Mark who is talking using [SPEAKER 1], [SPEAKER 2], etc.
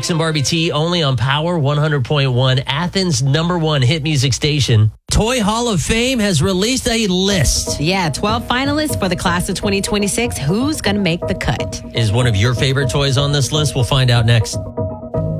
[SPEAKER 1] X and Barbie T only on Power 100.1, Athens' #1 hit music station. Toy Hall of Fame has released a list.
[SPEAKER 2] Yeah, 12 finalists for the class of 2026. Who's going to make the cut?
[SPEAKER 1] Is one of your favorite toys on this list? We'll find out next.